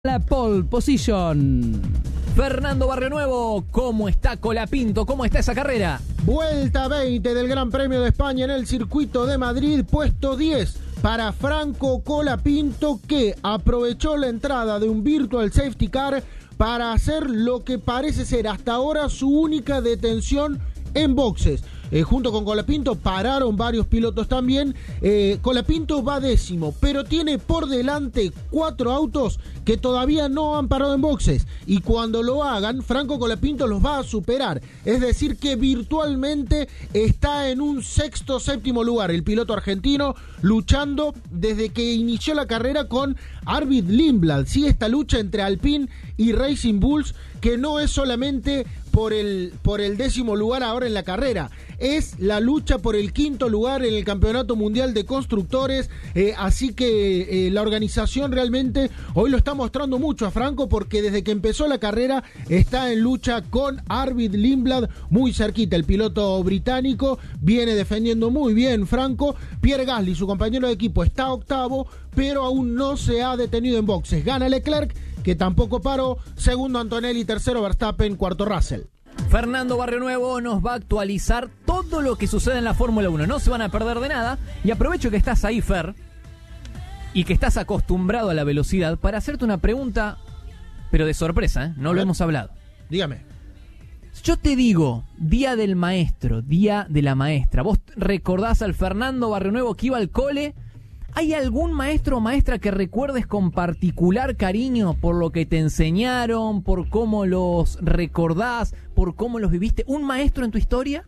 La pole position. Fernando Barrionuevo, ¿cómo está Colapinto? ¿Cómo está esa carrera? Vuelta 20 del Gran Premio de España en el circuito de Madrid, puesto 10 para Franco Colapinto, que aprovechó la entrada de un virtual safety car para hacer lo que parece ser hasta ahora su única detención en boxes. Junto con Colapinto pararon varios pilotos también. Colapinto va 10º, pero tiene por delante 4 autos que todavía no han parado en boxes, y cuando lo hagan, Franco Colapinto los va a superar. Es decir, que virtualmente está en un 6º, 7º lugar el piloto argentino, luchando desde que inició la carrera con Arvid Lindblad. Sí, esta lucha entre Alpine y Racing Bulls, que no es solamente por el 10º lugar ahora en la carrera, es la lucha por el 5º lugar en el Campeonato Mundial de Constructores. Así que la organización realmente hoy lo está mostrando mucho a Franco, porque desde que empezó la carrera está en lucha con Arvid Lindblad muy cerquita. El piloto británico viene defendiendo muy bien Franco. Pierre Gasly, su compañero de equipo, está 8º, pero aún no se ha detenido en boxes. Gana Leclerc, que tampoco paró, segundo Antonelli, tercero Verstappen, cuarto Russell. Fernando Barrionuevo nos va a actualizar todo lo que sucede en la Fórmula 1. No se van a perder de nada. Y aprovecho que estás ahí, Fer, y que estás acostumbrado a la velocidad, para hacerte una pregunta, pero de sorpresa, ¿eh? No lo hemos hablado. Dígame. Yo te digo, día del maestro, día de la maestra. ¿Vos recordás al Fernando Barrionuevo que iba al cole? ¿Hay algún maestro o maestra que recuerdes con particular cariño por lo que te enseñaron, por cómo los recordás, por cómo los viviste? ¿Un maestro en tu historia?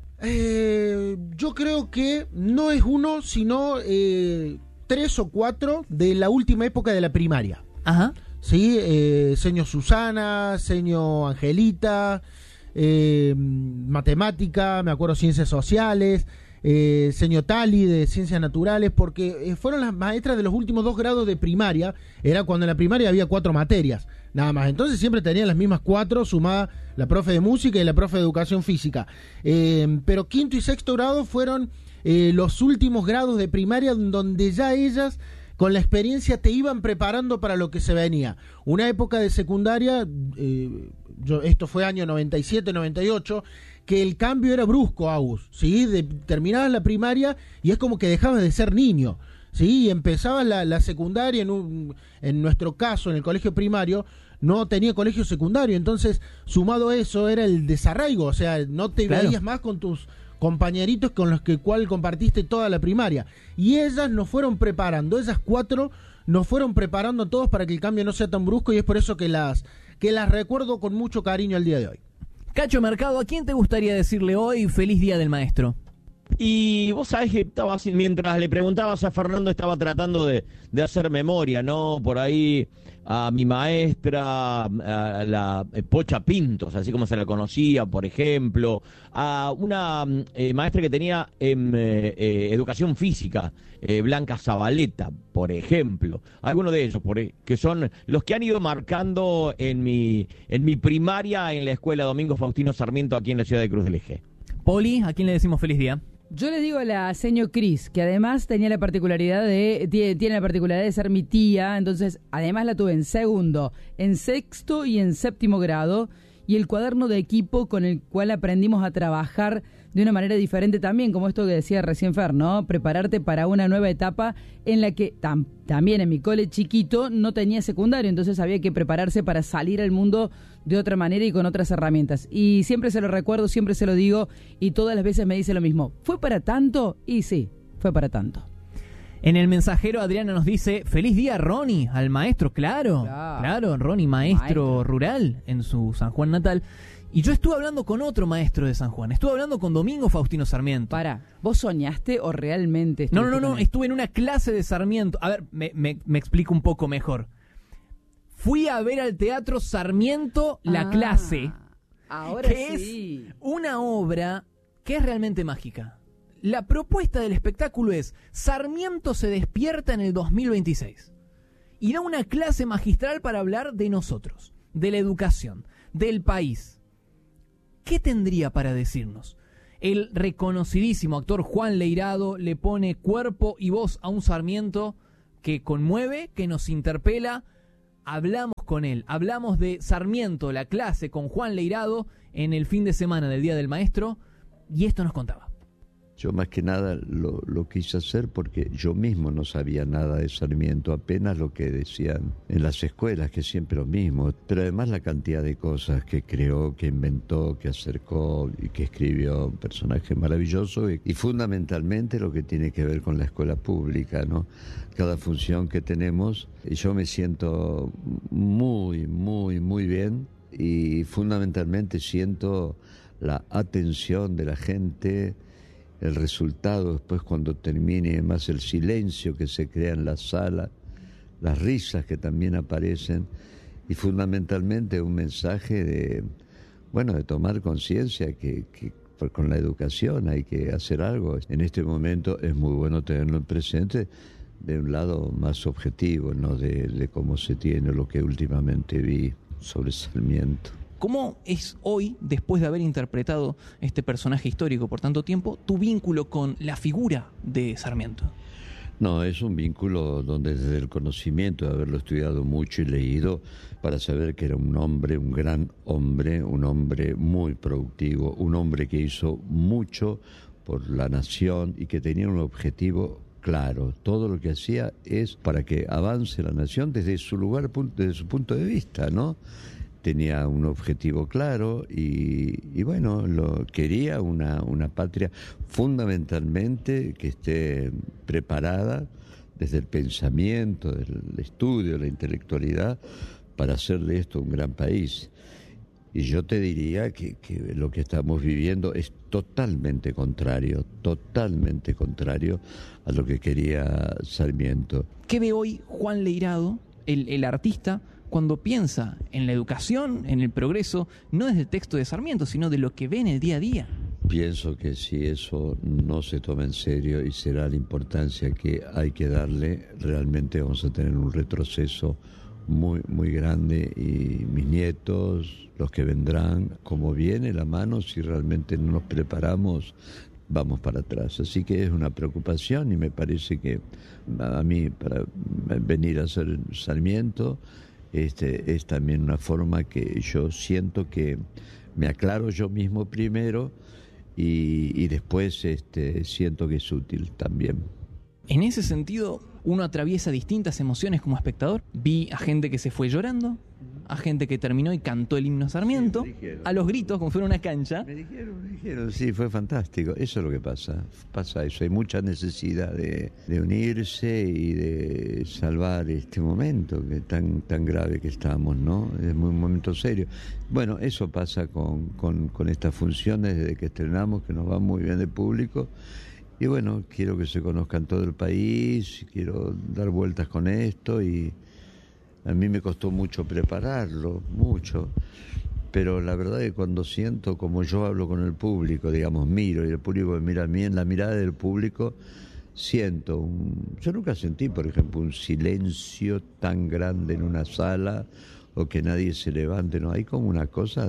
Yo creo que no es uno, sino 3 o 4 de la última época de la primaria. Ajá. Sí, señor Susana, señor Angelita, matemática, me acuerdo, ciencias sociales, señor Tali de ciencias naturales, porque fueron las maestras de los últimos 2 grados de primaria. Era cuando en la primaria había 4 materias, nada más. Entonces siempre tenían las mismas 4, sumada la profe de música y la profe de educación física. Pero 5º y 6º grado fueron los últimos grados de primaria, donde ya ellas, con la experiencia, te iban preparando para lo que se venía. Una época de secundaria, esto fue año 97, 98, que el cambio era brusco, Agus, ¿sí? Terminabas la primaria y es como que dejabas de ser niño, ¿sí? Y empezabas la secundaria, en nuestro caso, en el colegio primario, no tenía colegio secundario, entonces, sumado a eso, era el desarraigo, o sea, no te veías más con tus compañeritos con los que compartiste toda la primaria. Y ellas nos fueron preparando, esas 4 nos fueron preparando a todos para que el cambio no sea tan brusco, y es por eso que las recuerdo con mucho cariño al día de hoy. Cacho Mercado, ¿a quién te gustaría decirle hoy feliz día del maestro? Y vos sabés que mientras le preguntabas a Fernando, estaba tratando de hacer memoria, ¿no? Por ahí a mi maestra, a la Pocha Pintos, así como se la conocía, por ejemplo, a una maestra que tenía educación física, Blanca Zabaleta, por ejemplo. Algunos de ellos, que son los que han ido marcando en mi primaria en la escuela Domingo Faustino Sarmiento, aquí en la ciudad de Cruz del Eje. Poli, ¿a quién le decimos feliz día? Yo le digo a la señor Cris, que además tiene la particularidad de ser mi tía. Entonces, además la tuve en 2º, en 6º y en 7º grado, y el cuaderno de equipo con el cual aprendimos a trabajar de una manera diferente también, como esto que decía recién Fer, ¿no? Prepararte para una nueva etapa en la que también en mi cole chiquito no tenía secundario, entonces había que prepararse para salir al mundo de otra manera y con otras herramientas. Y siempre se lo recuerdo, siempre se lo digo, y todas las veces me dice lo mismo. ¿Fue para tanto? Y sí, fue para tanto. En el mensajero Adriana nos dice, feliz día Ronnie, al maestro, claro, Ronnie, maestro rural en su San Juan natal. Y yo estuve hablando con otro maestro de San Juan, estuve hablando con Domingo Faustino Sarmiento. ¿Vos soñaste o realmente? No, estuve en una clase de Sarmiento. A ver, me explico un poco mejor. Fui a ver al Teatro Sarmiento la clase, ahora que sí. Es una obra que es realmente mágica. La propuesta del espectáculo es: Sarmiento se despierta en el 2026 y da una clase magistral para hablar de nosotros, de la educación, del país. ¿Qué tendría para decirnos? El reconocidísimo actor Juan Leirado le pone cuerpo y voz a un Sarmiento que conmueve, que nos interpela, hablamos con él, hablamos de Sarmiento, la clase con Juan Leirado en el fin de semana del Día del Maestro, y esto nos contaba. Yo más que nada lo quise hacer porque yo mismo no sabía nada de Sarmiento, apenas lo que decían en las escuelas, que siempre lo mismo, pero además la cantidad de cosas que creó, que inventó, que acercó y que escribió, un personaje maravilloso y fundamentalmente lo que tiene que ver con la escuela pública, ¿no? Cada función que tenemos, yo me siento muy, muy, muy bien y fundamentalmente siento la atención de la gente, el resultado después cuando termine, además el silencio que se crea en la sala, las risas que también aparecen y fundamentalmente un mensaje de tomar conciencia que con la educación hay que hacer algo. En este momento es muy bueno tenerlo en presente de un lado más objetivo, no de cómo se tiene lo que últimamente vi sobre Sarmiento. ¿Cómo es hoy, después de haber interpretado este personaje histórico por tanto tiempo, tu vínculo con la figura de Sarmiento? No, es un vínculo donde desde el conocimiento de haberlo estudiado mucho y leído para saber que era un hombre, un gran hombre, un hombre muy productivo, un hombre que hizo mucho por la nación y que tenía un objetivo claro. Todo lo que hacía es para que avance la nación desde su lugar, desde su punto de vista, ¿no? Tenía un objetivo claro y quería una patria fundamentalmente que esté preparada desde el pensamiento, del estudio, la intelectualidad, para hacer de esto un gran país. Y yo te diría que lo que estamos viviendo es totalmente contrario a lo que quería Sarmiento. ¿Qué ve hoy Juan Leirado, el artista, cuando piensa en la educación, en el progreso, no desde el texto de Sarmiento, sino de lo que ve en el día a día? Pienso que si eso no se toma en serio y será la importancia que hay que darle, realmente vamos a tener un retroceso muy, muy grande y mis nietos, los que vendrán, como viene la mano, si realmente no nos preparamos, vamos para atrás. Así que es una preocupación y me parece que a mí, para venir a ser Sarmiento, es también una forma que yo siento que me aclaro yo mismo primero y después siento que es útil también. En ese sentido, uno atraviesa distintas emociones como espectador. Vi a gente que se fue llorando, a gente que terminó y cantó el himno Sarmiento, sí, a los gritos como si fuera una cancha. Me dijeron, sí, fue fantástico. Eso es lo que pasa eso. Hay mucha necesidad de unirse y de salvar este momento que tan grave que estamos, ¿no? Es un momento serio. Bueno, eso pasa con estas funciones desde que estrenamos, que nos va muy bien de público. Y bueno, quiero que se conozca en todo el país, quiero dar vueltas con esto y a mí me costó mucho prepararlo, mucho, pero la verdad es que cuando siento como yo hablo con el público, digamos, miro y el público me mira a mí, en la mirada del público siento yo nunca sentí, por ejemplo, un silencio tan grande en una sala o que nadie se levante, no, hay como una cosa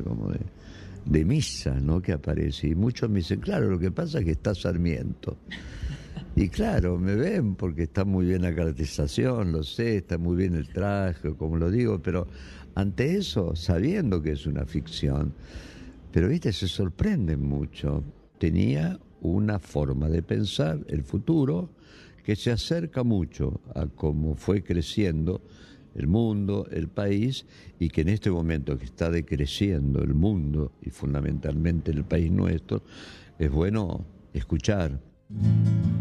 de misa, ¿no?, que aparece. Y muchos me dicen, claro, lo que pasa es que está Sarmiento. Y claro, me ven porque está muy bien la caracterización, lo sé, está muy bien el traje, como lo digo, pero ante eso, sabiendo que es una ficción, pero viste, se sorprenden mucho. Tenía una forma de pensar el futuro que se acerca mucho a cómo fue creciendo el mundo, el país, y que en este momento que está decreciendo el mundo y fundamentalmente el país nuestro, es bueno escuchar.